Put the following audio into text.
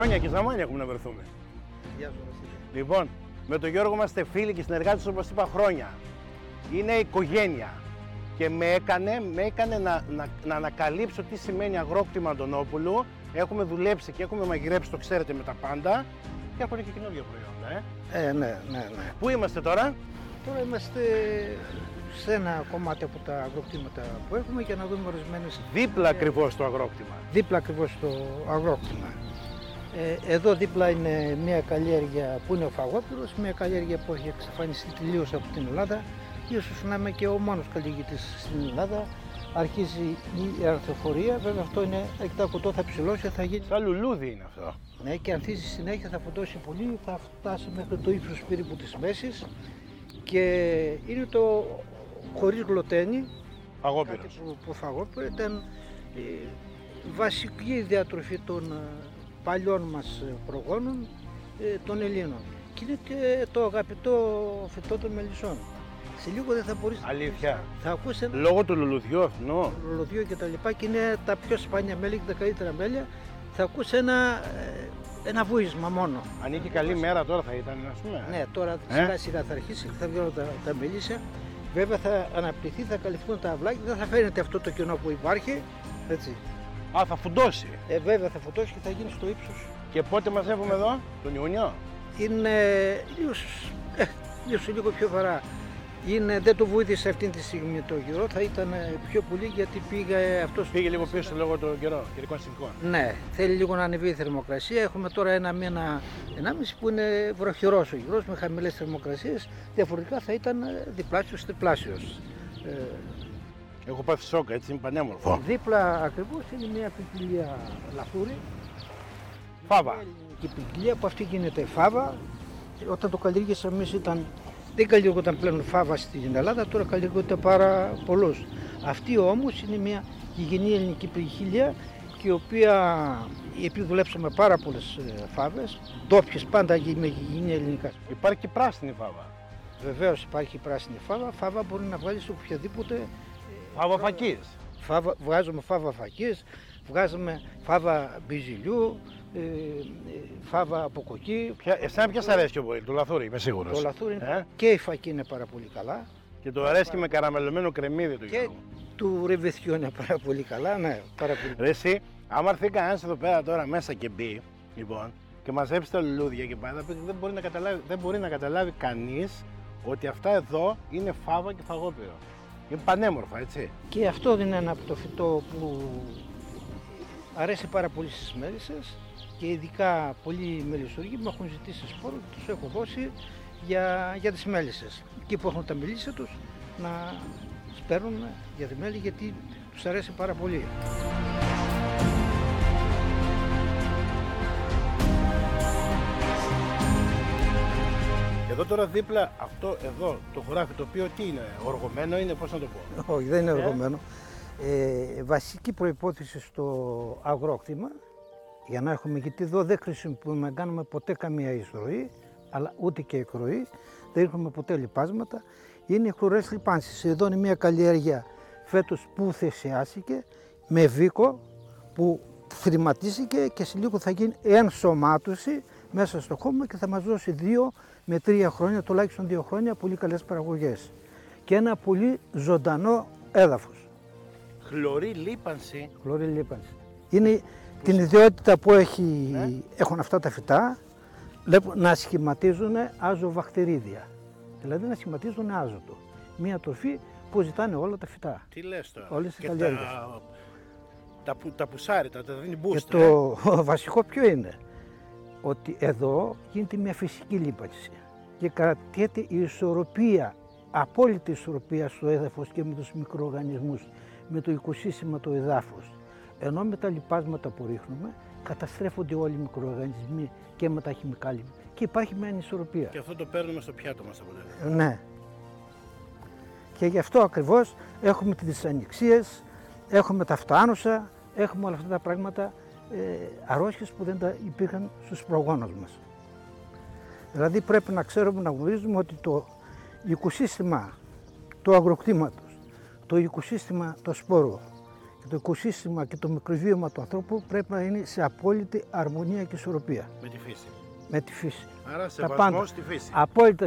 Χρόνια και ζαμάνια έχουμε να βρεθούμε. Γεια σου, Βασίλη. Λοιπόν, με τον Γιώργο είμαστε φίλοι και συνεργάτες, όπως είπα, χρόνια. Είναι οικογένεια και με έκανε να ανακαλύψω τι σημαίνει αγρόκτημα Αντωνόπουλου. Έχουμε δουλέψει και έχουμε μαγειρέψει, το ξέρετε, με τα πάντα και έχουν και καινούργια προϊόντα. Ναι. Πού είμαστε τώρα? Τώρα είμαστε σε ένα κομμάτι από τα αγροκτήματα που έχουμε για να δούμε ορισμένες. Δίπλα ακριβώς το αγρόκτημα. Δίπλα ακριβώς το αγρόκτημα. Εδώ δίπλα είναι μια καλλιέργεια που είναι ο Φαγόπυρος, μια καλλιέργεια που έχει εξαφανιστεί τελείως από την Ελλάδα. Ίσως να είμαι και ο μόνος καλλιεργητής στην Ελλάδα. Αρχίζει η αρθροφορία, βέβαια αυτό είναι αρκετά κοντό, θα ψηλώσει, θα γίνει. Σαν λουλούδι είναι αυτό. Ναι, και ανθίζει συνέχεια, θα φωτώσει πολύ, θα φτάσει μέχρι το ύψος περίπου της μέσης και είναι το χωρίς γλουτένι. Φαγόπυρος. Που Φαγόπυρο ήταν βασική διατροφή των παλιών μας προγόνων, των Ελλήνων. Και είναι και το αγαπητό φυτό των μελισσών. Σε λίγο δεν θα μπορείς. Αλήθεια. Θα ακούσει ένα Λόγω του λουλουδιού αυτού. λουλουδιό και τα λοιπά και είναι τα πιο σπάνια μέλη και τα καλύτερα μέλια. Θα ακούσει ένα βούισμα μόνο. Αν είχε καλή μέρα τώρα θα ήταν, ας πούμε. Ναι, τώρα σιγά σιγά θα αρχίσει και θα βγαίνουν τα μελίσια. Βέβαια θα αναπτυχθεί, θα καλυφθούν τα αυλάκια, δεν θα φαίνεται αυτό το κενό που υπάρχει. Έτσι. Α, θα φουντώσει. Βέβαια θα φωτώσει και θα γίνει στο ύψος. Και πότε μαζεύουμε εδώ? Τον Ιούνιο. Είναι ίσως λίγο πιο βαρά. Δεν το βοήθησε αυτή τη στιγμή το καιρό, θα ήταν πιο πολύ γιατί Πήγε λίγο πίσω λόγω του καιρικών συνθήκων. Ναι, θέλει λίγο να ανεβεί η θερμοκρασία. Έχουμε τώρα ένα μήνα, 1,5 που είναι βροχερός ο καιρός με χαμηλές θερμοκρασίες. Διαφορετικά θα ήταν διπλάσιος, τριπλάσιος. Έχω πάθει σόκα, έτσι είναι πανέμορφο. Δίπλα ακριβώς είναι μια ποικιλία λαθούρη. Φάβα. Η ποικιλία που αυτή γίνεται φάβα. Όταν το καλλιέργησαμε εμείς δεν καλλιεργόταν πλέον φάβα στην Ελλάδα, τώρα καλλιεργούνται πάρα πολλούς. Αυτή όμως είναι μια γηγενή ελληνική ποικιλία και η οποία, επειδή δουλέψαμε πάρα πολλές φάβες, ντόπιες πάντα με γηγενή ελληνικά. Υπάρχει και πράσινη φάβα. Βεβαίως υπάρχει πράσινη φάβα, φάβα μπορεί να βγάλει σε οποιαδήποτε. Φάβα φακής. Βγάζουμε φάβα φακής, βγάζουμε φάβα μπιζιλιού, φάβα από κοκκί. Εσένα ποια σ' αρέσει πιο πολύ? Το λαθούρι, είμαι σίγουρος. Το λαθούρι και η φακή είναι πάρα πολύ καλά. Και το αρέσει και με καραμελωμένο κρεμμύδι του Και Γιώργου. του ρεβεθιού είναι πάρα πολύ καλά, ναι, πάρα πολύ. Ρε εσύ, άμα έρθει κανένας εδώ πέρα τώρα μέσα και μπει, λοιπόν, και μαζέψει τα λουλούδια και πάει, δεν μπορεί να καταλάβει κανείς ότι αυτά εδώ είναι φάβα και φαγόπυρο. Είναι πανέμορφα, έτσι. Και αυτό είναι ένα από το φυτό που αρέσει πάρα πολύ στις μέλισσες και ειδικά πολλοί μελισσουργοί μου έχουν ζητήσει σπόρους, τους έχω δώσει για τις μέλισσες. Εκεί που έχουν τα μελίσια τους να σπέρνουν για τη μέλη γιατί τους αρέσει πάρα πολύ. Εδώ τώρα δίπλα, αυτό εδώ το χωράφι το οποίο τι είναι, οργωμένο είναι, πώς να το πω? Όχι, δεν είναι οργωμένο. Βασική προϋπόθεση στο αγρόκτημα, για να έχουμε, γιατί εδώ δεν χρησιμοποιούμε, δεν κάνουμε ποτέ καμία εισρωή, αλλά ούτε και εκροή, δεν έχουμε ποτέ λιπάσματα, είναι οι χλωρές λιπάνσεις. Εδώ είναι μια καλλιέργεια φέτος που θυσιάστηκε με βίκο που θρηματίστηκε και σε λίγο θα γίνει ενσωμάτωση μέσα στο χώμα και θα μας δώσει 2 με 3 χρόνια, τουλάχιστον 2 χρόνια, πολύ καλές παραγωγές και ένα πολύ ζωντανό έδαφος. Χλωρή λίπανση. Χλωρή λίπανση. Είναι την ιδιότητα που έχουν αυτά τα φυτά, να σχηματίζουν αζοβακτηρίδια. Δηλαδή να σχηματίζουν άζωτο. Μια τροφή που ζητάνε όλα τα φυτά. Τι λες τώρα? Όλες οι και καλλιέργειες. τα πουσάρια, τα δίνει booster. Και το βασικό ποιο είναι? Ότι εδώ γίνεται μια φυσική λίπανση και κρατιέται η ισορροπία, απόλυτη ισορροπία στο έδαφος και με τους μικροοργανισμούς, με το οικοσύστημα του εδάφους. Ενώ με τα λιπάσματα που ρίχνουμε καταστρέφονται όλοι οι μικροοργανισμοί και με τα χημικάλια και υπάρχει μια ανισορροπία. Και αυτό το παίρνουμε στο πιάτο μας αποτέλεσμα. Ναι. Και γι' αυτό ακριβώς έχουμε τις δυσανεξίες, έχουμε τα φτάνουσα, έχουμε όλα αυτά τα πράγματα, αρρώστιες που δεν τα υπήρχαν στους προγόνους μας. Δηλαδή πρέπει να ξέρουμε, να γνωρίζουμε ότι το οικοσύστημα του αγροκτήματος, το οικοσύστημα το σπόρο Και το οικοσύστημα και το μικροβίωμα του ανθρώπου πρέπει να είναι σε απόλυτη αρμονία και ισορροπία Με τη φύση. με τη φύση. Άρα Τα σεβασμό πάντα. στη φύση. Απόλυτα